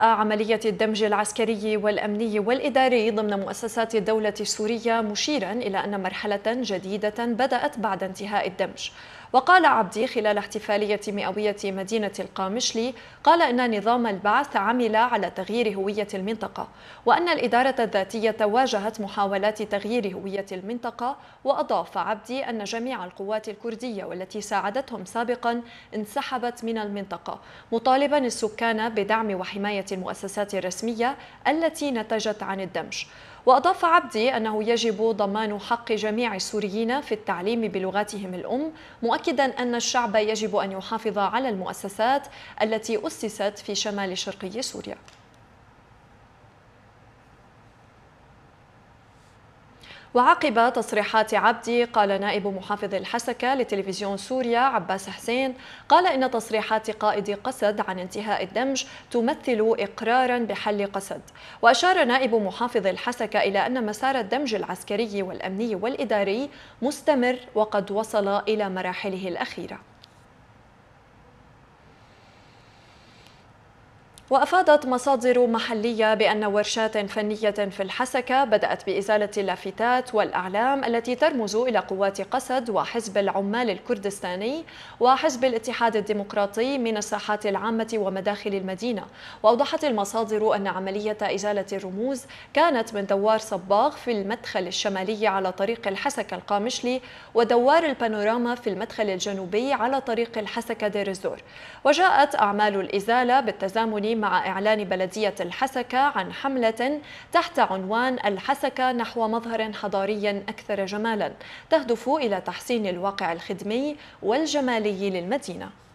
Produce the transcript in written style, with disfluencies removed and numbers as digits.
عملية الدمج العسكري والأمني والإداري ضمن مؤسسات الدولة السورية، مشيرا إلى أن مرحلة جديدة بدأت بعد انتهاء الدمج. وقال عبدي خلال احتفالية مئوية مدينة القامشلي، قال إن نظام البعث عمل على تغيير هوية المنطقة، وأن الإدارة الذاتية واجهت محاولات تغيير هوية المنطقة. وأضاف عبدي أن جميع القوات الكردية والتي ساعدتهم سابقا انسحبت من المنطقة، مطالبا السكان بدعم وحماية المؤسسات الرسمية التي نتجت عن الدمج. وأضاف عبدي أنه يجب ضمان حق جميع السوريين في التعليم بلغتهم الأم، مؤكدا أن الشعب يجب أن يحافظ على المؤسسات التي أسست في شمال شرقي سوريا. وعقب تصريحات عبدي، قال نائب محافظ الحسكة لتلفزيون سوريا عباس حسين، قال إن تصريحات قائد قسد عن انتهاء الدمج تمثل إقرارا بحل قسد. وأشار نائب محافظ الحسكة إلى أن مسار الدمج العسكري والأمني والإداري مستمر وقد وصل إلى مراحله الأخيرة. وأفادت مصادر محلية بأن ورشات فنية في الحسكة بدأت بإزالة اللافتات والأعلام التي ترمز إلى قوات قسد وحزب العمال الكردستاني وحزب الاتحاد الديمقراطي من الساحات العامة ومداخل المدينة. وأوضحت المصادر أن عملية إزالة الرموز كانت من دوار صباغ في المدخل الشمالي على طريق الحسكة القامشلي، ودوار البانوراما في المدخل الجنوبي على طريق الحسكة دير الزور. وجاءت أعمال الإزالة بالتزامن مع إعلان بلدية الحسكة عن حملة تحت عنوان الحسكة نحو مظهر حضاري أكثر جمالا، تهدف إلى تحسين الواقع الخدمي والجمالي للمدينة.